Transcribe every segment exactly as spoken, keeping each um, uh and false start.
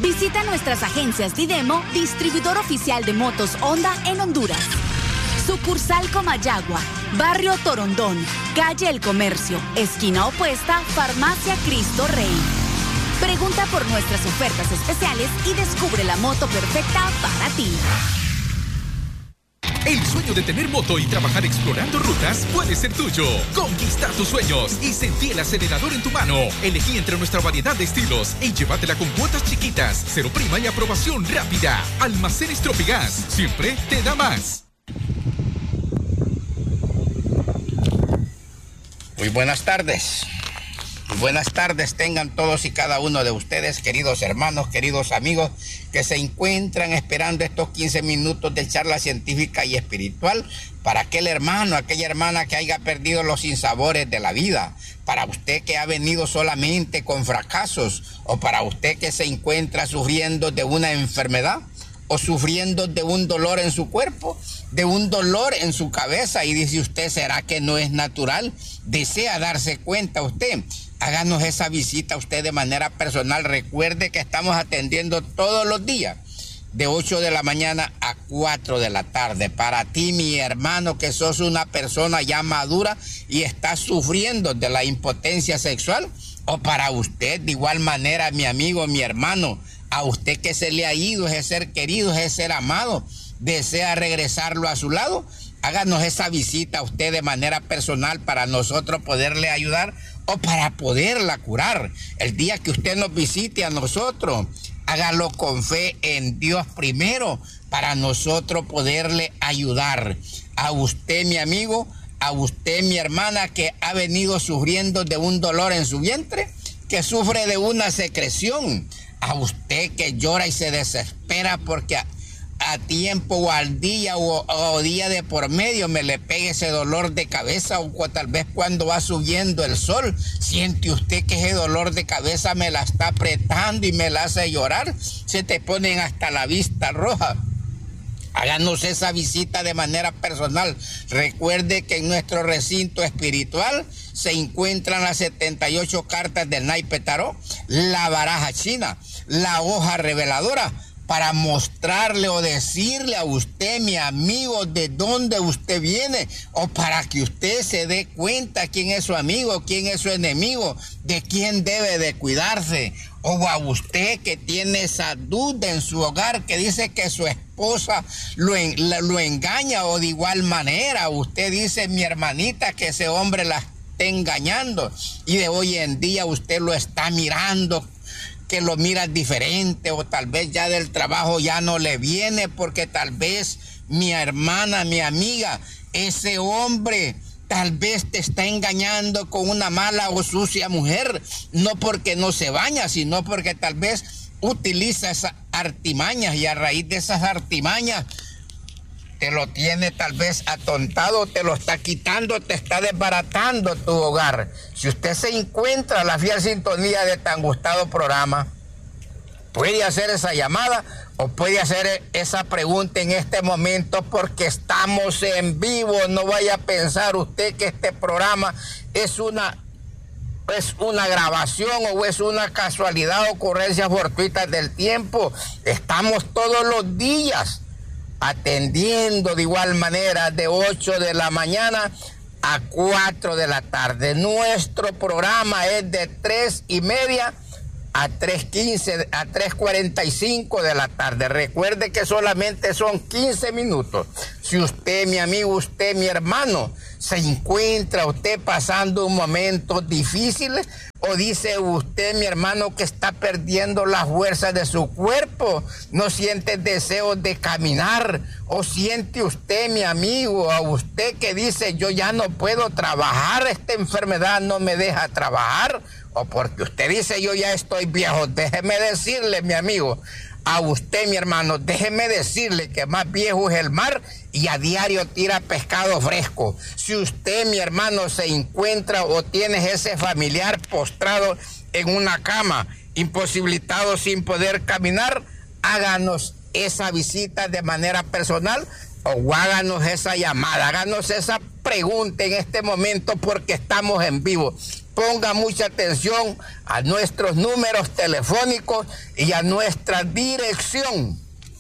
Visita nuestras agencias Didemo, distribuidor oficial de motos Honda en Honduras. Sucursal Comayagua, Barrio Torondón, Calle El Comercio, esquina opuesta, Farmacia Cristo Rey. Pregunta por nuestras ofertas especiales y descubre la moto perfecta para ti. El sueño de tener moto y trabajar explorando rutas puede ser tuyo. Conquista tus sueños y sentí el acelerador en tu mano. Elegí entre nuestra variedad de estilos y llévatela con cuotas chiquitas, cero prima y aprobación rápida. Almacenes Tropigas, siempre te da más. Muy buenas tardes. Muy buenas tardes tengan todos y cada uno de ustedes, queridos hermanos, queridos amigos, que se encuentran esperando estos quince minutos de charla científica y espiritual para aquel hermano, aquella hermana que haya perdido los sinsabores de la vida, para usted que ha venido solamente con fracasos, o para usted que se encuentra sufriendo de una enfermedad, o sufriendo de un dolor en su cuerpo, de un dolor en su cabeza, y dice usted, ¿será que no es natural? Desea darse cuenta usted. Háganos esa visita usted de manera personal. Recuerde que estamos atendiendo todos los días de ocho de la mañana a cuatro de la tarde. Para ti, mi hermano, que sos una persona ya madura y estás sufriendo de la impotencia sexual, o para usted de igual manera, mi amigo, mi hermano, a usted que se le ha ido ese ser querido, ese ser amado, desea regresarlo a su lado. Háganos esa visita a usted de manera personal para nosotros poderle ayudar o para poderla curar. El día que usted nos visite a nosotros, hágalo con fe en Dios primero para nosotros poderle ayudar. A usted, mi amigo, a usted, mi hermana, que ha venido sufriendo de un dolor en su vientre, que sufre de una secreción. A usted que llora y se desespera porque a, a tiempo o al día o, o día de por medio me le pegue ese dolor de cabeza, o tal vez cuando va subiendo el sol, siente usted que ese dolor de cabeza me la está apretando y me la hace llorar, se te ponen hasta la vista roja. Háganos esa visita de manera personal. Recuerde que en nuestro recinto espiritual se encuentran las setenta y ocho cartas del naipe tarot, la baraja china, la hoja reveladora, para mostrarle o decirle a usted, mi amigo, de dónde usted viene, o para que usted se dé cuenta quién es su amigo, quién es su enemigo, de quién debe de cuidarse. O a usted que tiene esa duda en su hogar, que dice que su esposa lo, en, lo engaña, o de igual manera usted dice, mi hermanita, que ese hombre la está engañando, y de hoy en día usted lo está mirando, que lo mira diferente, o tal vez ya del trabajo ya no le viene, porque tal vez, mi hermana, mi amiga, ese hombre tal vez te está engañando con una mala o sucia mujer, no porque no se baña, sino porque tal vez utiliza esas artimañas, y a raíz de esas artimañas te lo tiene tal vez atontado, te lo está quitando, te está desbaratando tu hogar. Si usted se encuentra en la fiel sintonía de tan gustado programa, puede hacer esa llamada o puede hacer esa pregunta en este momento, porque estamos en vivo. No vaya a pensar usted que este programa es una, es una grabación o es una casualidad, ocurrencias fortuitas del tiempo. Estamos todos los días atendiendo de igual manera de ocho de la mañana a cuatro de la tarde. Nuestro programa es de tres y media a tres quince, a tres cuarenta y cinco de la tarde. Recuerde que solamente son quince minutos. Si usted, mi amigo, usted, mi hermano, se encuentra usted pasando un momento difícil, o dice usted, mi hermano, que está perdiendo las fuerzas de su cuerpo, no siente deseo de caminar, o siente usted, mi amigo, a usted que dice, yo ya no puedo trabajar, esta enfermedad no me deja trabajar, o porque usted dice, yo ya estoy viejo. Déjeme decirle, mi amigo, a usted, mi hermano, déjeme decirle que más viejo es el mar y a diario tira pescado fresco. Si usted, mi hermano, se encuentra o tiene ese familiar postrado en una cama, imposibilitado sin poder caminar, háganos esa visita de manera personal, o háganos esa llamada, háganos esa pregunta en este momento, porque estamos en vivo. Ponga mucha atención a nuestros números telefónicos y a nuestra dirección.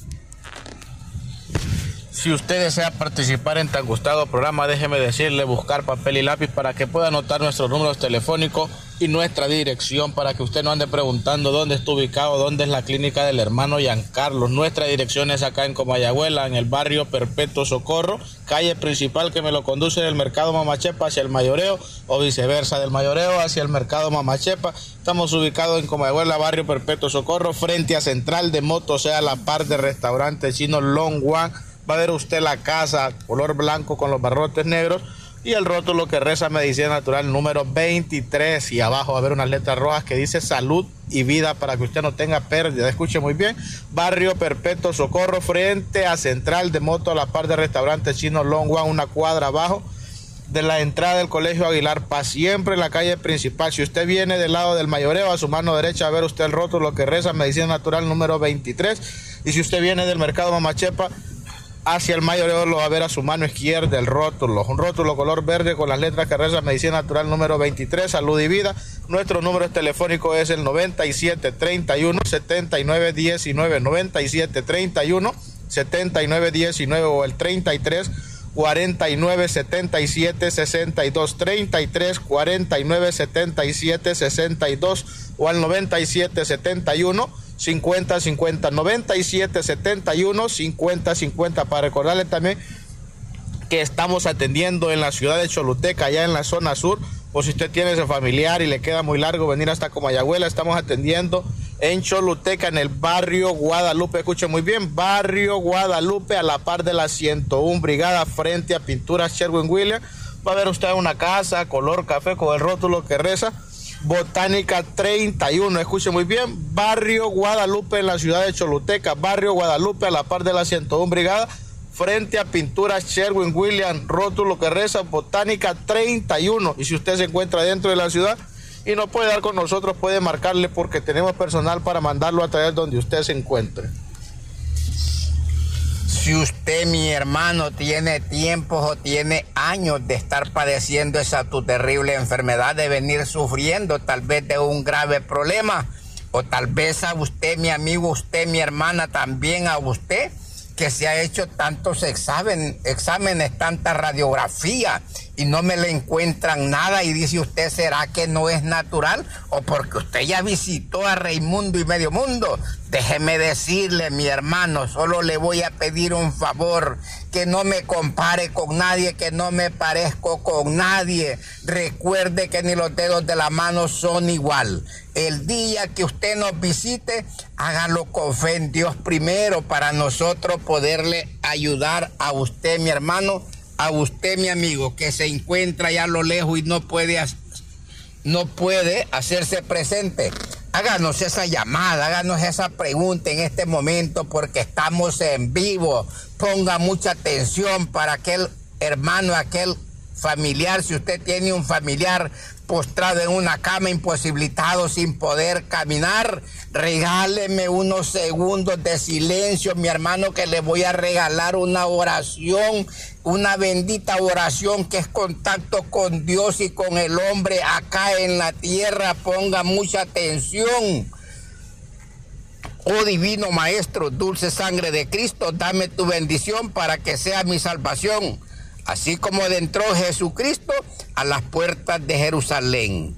Si usted desea participar en tan gustado programa, déjeme decirle buscar papel y lápiz para que pueda anotar nuestros números telefónicos y nuestra dirección para que usted no ande preguntando dónde está ubicado, dónde es la clínica del hermano Giancarlos. Nuestra dirección es acá en Comayagüela, en el barrio Perpetuo Socorro, calle principal que me lo conduce del mercado Mamachepa hacia el Mayoreo o viceversa, del Mayoreo hacia el mercado Mamachepa. Estamos ubicados en Comayagüela, barrio Perpetuo Socorro, frente a Central de Motos, o sea, a la par del restaurante chino Long One. Va a ver usted la casa color blanco con los barrotes negros y el rótulo que reza Medicina Natural número veintitrés, y abajo va a haber unas letras rojas que dice salud y vida para que usted no tenga pérdida. Escuche muy bien, barrio Perpetuo Socorro, frente a Central de Moto, a la par del restaurante chino Long One, una cuadra abajo de la entrada del Colegio Aguilar Paz, siempre en la calle principal. Si usted viene del lado del Mayoreo, a su mano derecha va a ver usted el rótulo que reza Medicina Natural número veintitrés, y si usted viene del mercado Mamachepa hacia el Mayoreo, lo va a ver a su mano izquierda el rótulo, un rótulo color verde con las letras que reza Medicina Natural número veintitrés, salud y vida. Nuestro número telefónico es el noventa y siete treinta y uno setenta y nueve diecinueve, noventa y siete treinta y uno setenta y nueve diecinueve, o el treinta y tres cuarenta y nueve setenta y siete sesenta y dos, treinta y tres cuarenta y nueve setenta y siete sesenta y dos, o al noventa y siete setenta y uno cincuenta cincuenta, noventa y siete setenta y uno cincuenta cincuenta. Para recordarle también que estamos atendiendo en la ciudad de Choluteca, allá en la zona sur, por si usted tiene ese familiar y le queda muy largo venir hasta Comayagüela. Estamos atendiendo en Choluteca, en el barrio Guadalupe. Escuche muy bien, barrio Guadalupe, a la par de la ciento uno Brigada, frente a Pinturas Sherwin-Williams. Va a ver usted una casa color café con el rótulo que reza Botánica treinta y uno. Escuche muy bien, barrio Guadalupe, en la ciudad de Choluteca, barrio Guadalupe, a la par de la ciento uno Brigada, frente a Pinturas Sherwin-Williams, rótulo que reza Botánica treinta y uno. Y si usted se encuentra dentro de la ciudad y no puede dar con nosotros, puede marcarle, porque tenemos personal para mandarlo a traer donde usted se encuentre. Si usted, mi hermano, tiene tiempos o tiene años de estar padeciendo esa tu terrible enfermedad, de venir sufriendo tal vez de un grave problema, o tal vez a usted, mi amigo, usted, mi hermana, también a usted, que se ha hecho tantos examen, exámenes, tanta radiografía, y no me le encuentran nada, y dice usted, ¿será que no es natural? O porque usted ya visitó a Raimundo y Medio Mundo. Déjeme decirle, mi hermano, solo le voy a pedir un favor, que no me compare con nadie, que no me parezco con nadie. Recuerde que ni los dedos de la mano son igual. El día que usted nos visite, hágalo con fe en Dios primero, para nosotros poderle ayudar a usted, mi hermano, a usted, mi amigo, que se encuentra allá a lo lejos y no puede, no puede hacerse presente. Háganos esa llamada, háganos esa pregunta en este momento, porque estamos en vivo. Ponga mucha atención para aquel hermano, aquel familiar. Si usted tiene un familiar postrado en una cama, imposibilitado, sin poder caminar, regáleme unos segundos de silencio, mi hermano, que le voy a regalar una oración, una bendita oración que es contacto con Dios y con el hombre acá en la tierra. Ponga mucha atención. Oh divino Maestro, dulce sangre de Cristo, dame tu bendición para que sea mi salvación, así como adentró Jesucristo a las puertas de Jerusalén.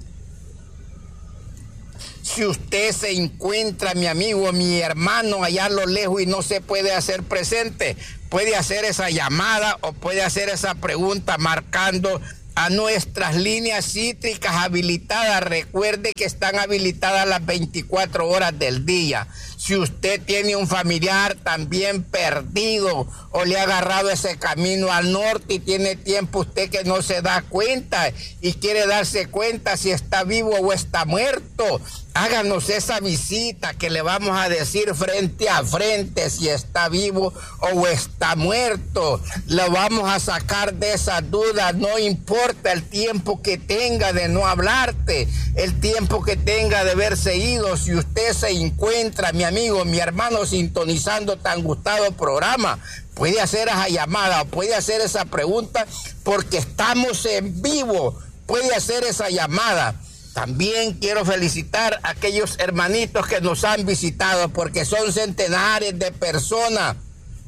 Si usted se encuentra, mi amigo, mi hermano, allá a lo lejos y no se puede hacer presente, puede hacer esa llamada o puede hacer esa pregunta marcando a nuestras líneas cítricas habilitadas. Recuerde que están habilitadas las veinticuatro horas del día. Si usted tiene un familiar también perdido o le ha agarrado ese camino al norte y tiene tiempo usted que no se da cuenta y quiere darse cuenta si está vivo o está muerto, háganos esa visita que le vamos a decir frente a frente si está vivo o está muerto. Lo vamos a sacar de esa duda, no importa el tiempo que tenga de no hablarte, el tiempo que tenga de verse ido. Si usted se encuentra, mi amigo, mi hermano, sintonizando tan gustado programa, puede hacer esa llamada o puede hacer esa pregunta, porque estamos en vivo. Puede hacer esa llamada También quiero felicitar a aquellos hermanitos que nos han visitado, porque son centenares de personas.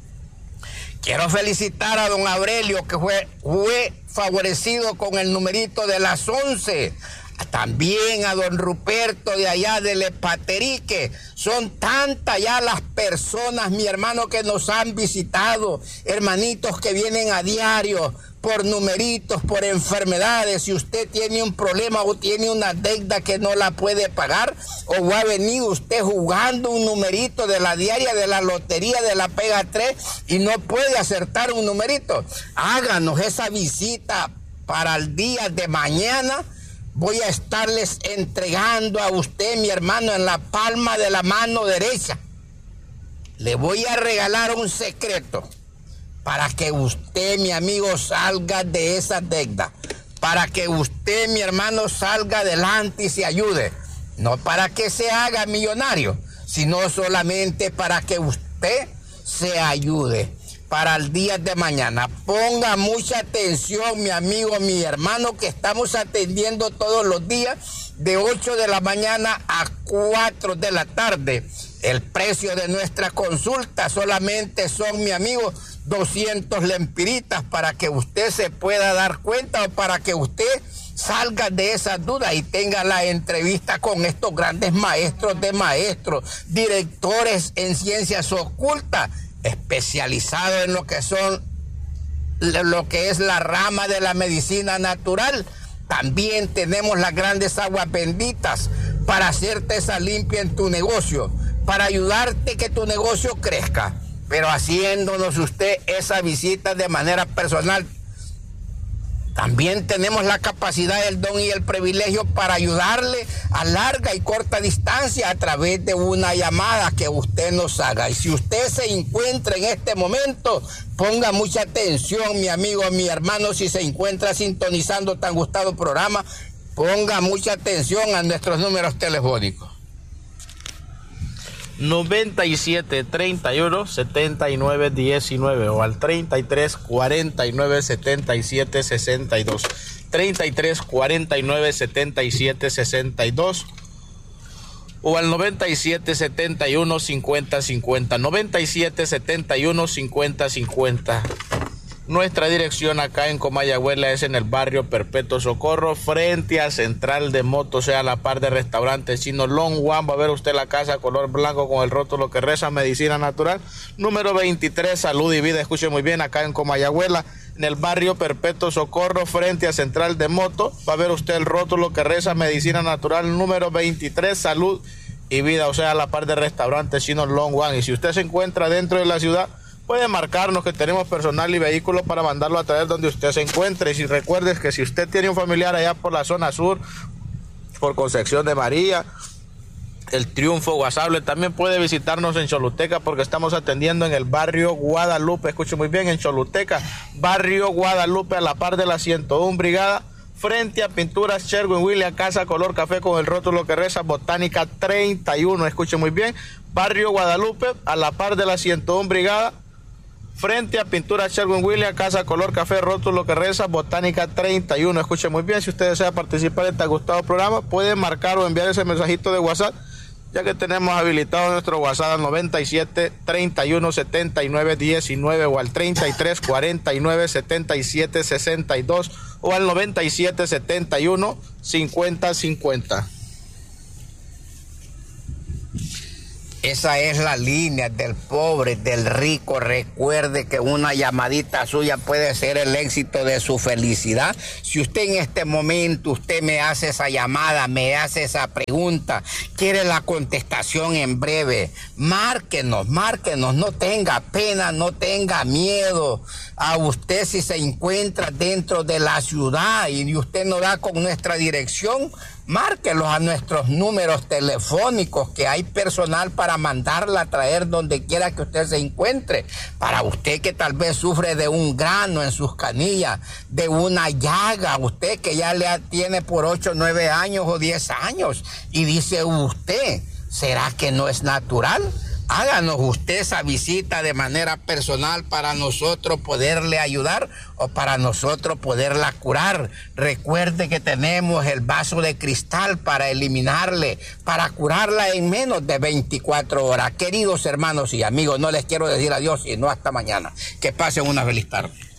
Quiero felicitar a don Aurelio, que fue, fue favorecido con el numerito de las once. También a don Ruperto de allá de Lepaterique. Son tantas ya las personas, mi hermano, que nos han visitado. Hermanitos que vienen a diario por numeritos, por enfermedades. Si usted tiene un problema o tiene una deuda que no la puede pagar, o ha venido usted jugando un numerito de la diaria, de la lotería, de la Pega tres y no puede acertar un numerito, háganos esa visita para el día de mañana. Voy a estarles entregando a usted, mi hermano, en la palma de la mano derecha. Le voy a regalar un secreto para que usted, mi amigo, salga de esa deuda. Para que usted, mi hermano, salga adelante y se ayude. No para que se haga millonario, sino solamente para que usted se ayude. Para el día de mañana, ponga mucha atención, mi amigo, mi hermano, que estamos atendiendo todos los días de ocho de la mañana a cuatro de la tarde. El precio de nuestra consulta solamente son, mi amigo, doscientos lempiritas, para que usted se pueda dar cuenta, o para que usted salga de esas dudas y tenga la entrevista con estos grandes maestros de maestros, directores en ciencias ocultas, especializado en lo que son, lo que es la rama de la medicina natural. También tenemos las grandes aguas benditas para hacerte esa limpia en tu negocio, para ayudarte que tu negocio crezca, pero haciéndonos usted esa visita de manera personal. También tenemos la capacidad, el don y el privilegio para ayudarle a larga y corta distancia a través de una llamada que usted nos haga. Y si usted se encuentra en este momento, ponga mucha atención, mi amigo, mi hermano, si se encuentra sintonizando tan gustado programa, ponga mucha atención a nuestros números telefónicos. noventa y siete, treinta y uno, setenta y nueve, diecinueve o al treinta y tres, cuarenta y nueve, setenta y siete, sesenta y dos. treinta y tres, cuarenta y nueve, setenta y siete, sesenta y dos o al noventa y siete, setenta y uno, cincuenta, cincuenta. noventa y siete, setenta y uno, cincuenta, cincuenta. Nuestra dirección acá en Comayagüela es en el barrio Perpetuo Socorro, frente a Central de Motos, o sea, a la par de restaurante chino Long One. Va a ver usted la casa color blanco con el rótulo que reza Medicina Natural. Número veintitrés, Salud y Vida. Escuche muy bien, acá en Comayagüela, en el barrio Perpetuo Socorro, frente a Central de Motos. Va a ver usted el rótulo que reza Medicina Natural. Número veintitrés, Salud y Vida, o sea, a la par de restaurante chino Long One. Y si usted se encuentra dentro de la ciudad, puede marcarnos, que tenemos personal y vehículos para mandarlo a traer donde usted se encuentre. Y si recuerdes que si usted tiene un familiar allá por la zona sur, por Concepción de María, El Triunfo, Guasable, también puede visitarnos en Choluteca, porque estamos atendiendo en el barrio Guadalupe. Escuche muy bien, en Choluteca, barrio Guadalupe, a la par de la ciento uno Brigada, frente a Pinturas Sherwin Williams, casa color café con el rótulo que reza Botánica treinta y uno. Escuche muy bien, barrio Guadalupe, a la par de la ciento uno Brigada, frente a Pintura Sherwin Williams, casa color café, rótulo que reza Botánica treinta y uno. Escuche muy bien, si usted desea participar de este gustado programa, puede marcar o enviar ese mensajito de WhatsApp, ya que tenemos habilitado nuestro WhatsApp al noventa y siete, treinta y uno, setenta y nueve, diecinueve o al treinta y tres, cuarenta y nueve, setenta y siete, sesenta y dos o al noventa y siete, setenta y uno, cincuenta, cincuenta. Esa es la línea del pobre, del rico. Recuerde que una llamadita suya puede ser el éxito de su felicidad. Si usted en este momento, usted me hace esa llamada, me hace esa pregunta, quiere la contestación en breve, márquenos, márquenos, no tenga pena, no tenga miedo. A usted, si se encuentra dentro de la ciudad y usted no da con nuestra dirección, márquelos a nuestros números telefónicos, que hay personal para mandarla a traer donde quiera que usted se encuentre. Para usted que tal vez sufre de un grano en sus canillas, de una llaga, usted que ya le tiene por ocho, nueve años o diez años, y dice usted, ¿será que no es natural? Háganos usted esa visita de manera personal para nosotros poderle ayudar o para nosotros poderla curar. Recuerde que tenemos el vaso de cristal para eliminarle, para curarla en menos de veinticuatro horas. Queridos hermanos y amigos, no les quiero decir adiós, sino hasta mañana. Que pasen una feliz tarde.